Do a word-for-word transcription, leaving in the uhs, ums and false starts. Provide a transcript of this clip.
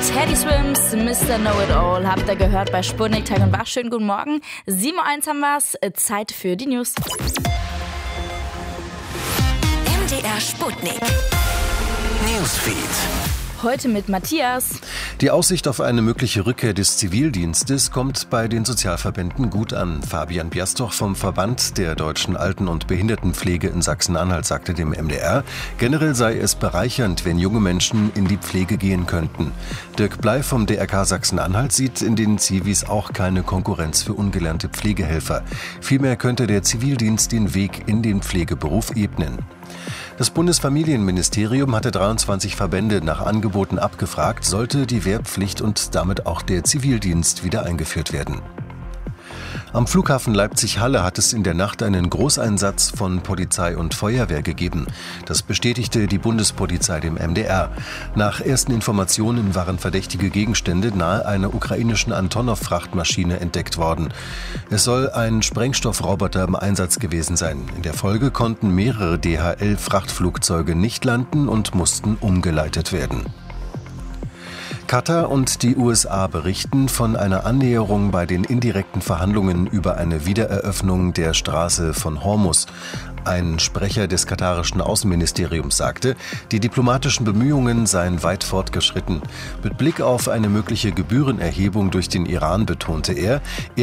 Teddy Swims, Mister Know-It-All, habt ihr gehört bei Sputnik, Tag und Wach. Schönen guten Morgen. sieben Uhr eins haben wir's. Zeit für die News. M D R Sputnik Newsfeed. Heute mit Matthias. Die Aussicht auf eine mögliche Rückkehr des Zivildienstes kommt bei den Sozialverbänden gut an. Fabian Biastoch vom Verband der Deutschen Alten- und Behindertenpflege in Sachsen-Anhalt sagte dem M D R, generell sei es bereichernd, wenn junge Menschen in die Pflege gehen könnten. Dirk Bley vom D R K Sachsen-Anhalt sieht in den Zivis auch keine Konkurrenz für ungelernte Pflegehelfer. Vielmehr könnte der Zivildienst den Weg in den Pflegeberuf ebnen. Das Bundesfamilienministerium hatte dreiundzwanzig Verbände nach Angeboten abgefragt, sollte die Wehrpflicht und damit auch der Zivildienst wieder eingeführt werden. Am Flughafen Leipzig-Halle hat es in der Nacht einen Großeinsatz von Polizei und Feuerwehr gegeben. Das bestätigte die Bundespolizei dem M D R. Nach ersten Informationen waren verdächtige Gegenstände nahe einer ukrainischen Antonov-Frachtmaschine entdeckt worden. Es soll ein Sprengstoffroboter im Einsatz gewesen sein. In der Folge konnten mehrere D H L-Frachtflugzeuge nicht landen und mussten umgeleitet werden. Katar und die U S A berichten von einer Annäherung bei den indirekten Verhandlungen über eine Wiedereröffnung der Straße von Hormuz. Ein Sprecher des katarischen Außenministeriums sagte, die diplomatischen Bemühungen seien weit fortgeschritten. Mit Blick auf eine mögliche Gebührenerhebung durch den Iran betonte er,